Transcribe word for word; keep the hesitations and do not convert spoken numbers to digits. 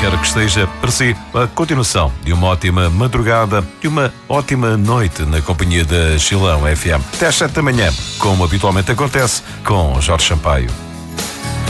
quer que esteja, para si, a continuação de uma ótima madrugada e uma ótima noite na companhia da Chilão F M. Até às sete da manhã, como habitualmente acontece, com Jorge Sampaio.